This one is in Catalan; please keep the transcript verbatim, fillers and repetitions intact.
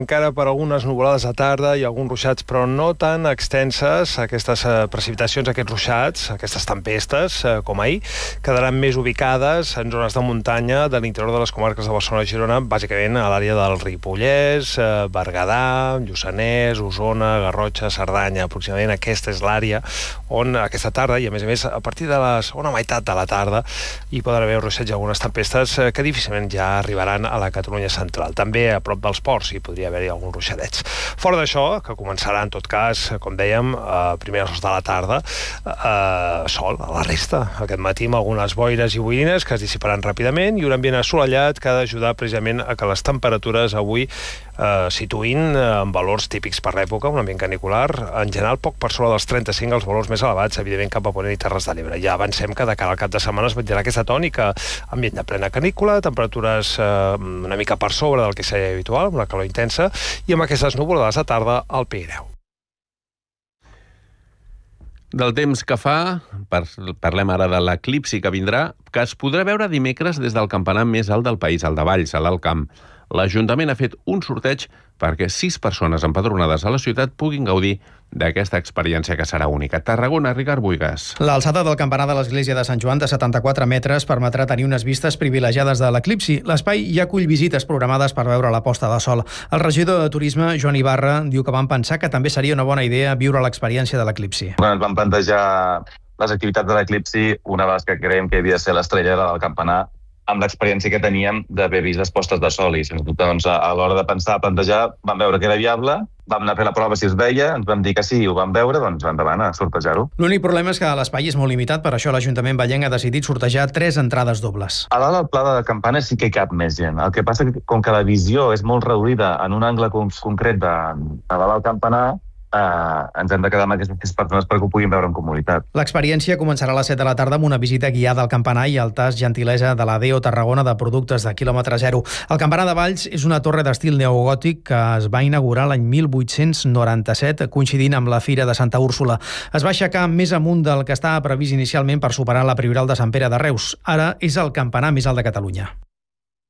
Encara per algunes nuvolades a tarda i alguns ruixats, però no tan extenses. Aquestes eh, precipitacions, aquests ruixats, aquestes tempestes, eh, com ahir, quedaran més ubicades en zones de muntanya de l'interior de les comarques de Barcelona i Girona, bàsicament a l'àrea del Ripollès, eh, Berguedà, Lluçanès, Osona, Garrotxa, Cerdanya. Aproximadament aquesta és l'àrea on aquesta tarda, i a més a més a partir de la segona meitat de la tarda, hi poden haver ruixats i algunes tempestes eh, que difícilment ja arribaran a la Catalunya central. També a prop dels ports hi podria haver-hi alguns ruixadets. Fora d'això, que començarà en tot cas, com dèiem, a primeres hores de la tarda, eh, sol a la resta. Aquest matí amb algunes boires i boirines que es dissiparan ràpidament i un ambient assolellat que ha d'ajudar precisament a que les temperatures avui eh, situïn en valors típics per l'època, un ambient canicular, en general poc per sobre dels trenta-cinc, els valors més elevats, evidentment cap a Ponent i Terres de l'Ebre. Ja avancem que de cara al cap de setmana es vetllarà aquesta tònica, ambient de plena canícula, temperatures eh, una mica per sobre del que seria habitual, una calor intensa, i amb aquestes nuvolades a tarda al Pirineu. Del temps que fa, par parlem ara de l'eclipsi que vindrà, que es podrà veure dimecres des del campanar més alt del país, el de Valls, a l'Alt Camp. L'Ajuntament ha fet un sorteig perquè sis persones empadronades a la ciutat puguin gaudir d'aquesta experiència que serà única. Tarragona, Ricard Buigas. L'alçada del campanar de l'església de Sant Joan de setanta-quatre metres permetrà tenir unes vistes privilegiades de l'eclipsi. L'espai ja acull visites programades per veure la posta de sol. El regidor de Turisme, Joan Ibarra, diu que van pensar que també seria una bona idea viure l'experiència de l'eclipsi. Quan ens vam plantejar les activitats de l'eclipsi, una de les que creiem que havia de ser l'estrella era del campanar, amb l'experiència que teníem d'haver vist les postes de sol. I sens dubte, doncs, a l'hora de pensar, plantejar, vam veure que era viable, vam anar a fer la prova si es veia, ens vam dir que sí, ho vam veure, doncs endavant a sortejar-ho. L'únic problema és que l'espai és molt limitat, per això l'Ajuntament vallenc ha decidit sortejar tres entrades dobles. A dalt del pla de campana sí que hi cap més gent. El que passa que, com que la visió és molt reduïda en un angle concret de, de dalt del campanar, Uh, ens hem de quedar amb aquestes persones perquè ho puguin veure en comunitat. L'experiència començarà a les set de la tarda amb una visita guiada al campanar i al tas gentilesa de la D E O Tarragona de productes de quilòmetre zero. El campanar de Valls és una torre d'estil neogòtic que es va inaugurar l'any mil vuit-cents noranta-set, coincidint amb la Fira de Santa Úrsula. Es va aixecar més amunt del que estava previst inicialment per superar la Prioral de Sant Pere de Reus. Ara és el campanar més alt de Catalunya.